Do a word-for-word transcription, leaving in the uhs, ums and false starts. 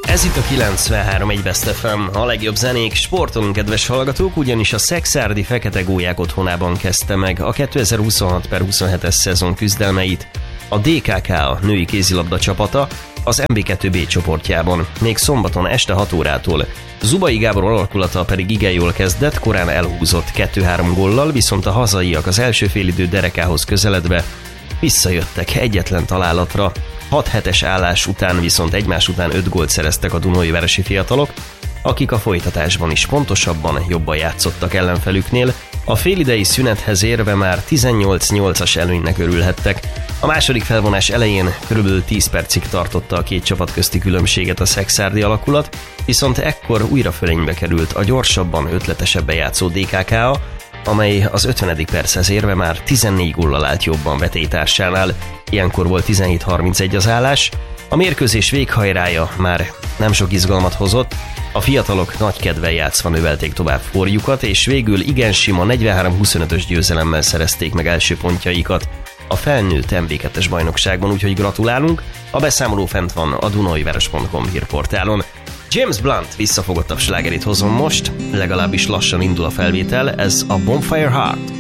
Ez itt a kilencvenhárom egy Best ef em, a legjobb zenék, sportolunk, kedves hallgatók, ugyanis a Szekszárdi Fekete Gólyák otthonában kezdte meg a kétezer-huszonhat per huszonhetes szezon küzdelmeit a dé ká ká, a női kézilabda csapata, az em bé kettő bé csoportjában, még szombaton este hat órától. Zubai Gábor alakulata pedig igen jól kezdett, korán elhúzott kettő-három góllal, viszont a hazaiak az első félidő derekához közeledve visszajöttek egyetlen találatra. hat hetes állás után viszont egymás után öt gólt szereztek a dunói-veresi fiatalok, akik a folytatásban is pontosabban, jobban játszottak ellenfelüknél, a félidei szünethez érve már tizennyolc nyolcas előnynek örülhettek. A második felvonás elején körülbelül tíz percig tartotta a két csapat közti különbséget a szekszárdi alakulat, viszont ekkor újra fölénybe került a gyorsabban, ötletesebben játszó dé ká ká, amely az ötvenedik perchez érve már tizennégy góllal állt jobban vetélytársánál. Ilyenkor volt tizenhét harmincegy az állás. A mérkőzés véghajrája már nem sok izgalmat hozott, a fiatalok nagy kedvel játszva növelték tovább forjukat, és végül igen sima negyvenhárom huszonötös győzelemmel szerezték meg első pontjaikat a felnőtt em bé kettes bajnokságban, úgyhogy gratulálunk. A beszámoló fent van a dunaiváros pont com hírportálon. James Blunt visszafogottabb slágerét hozom most, legalábbis lassan indul a felvétel, ez a Bonfire Heart.